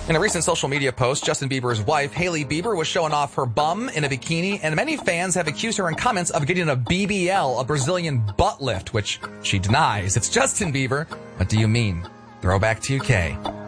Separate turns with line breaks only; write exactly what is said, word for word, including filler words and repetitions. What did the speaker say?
In a recent social media post, Justin Bieber's wife, Hailey Bieber, was showing off her bum in a bikini, and many fans have accused her in comments of getting a B B L, a Brazilian butt lift, which she denies. It's Justin Bieber. What do you mean? Throwback two K.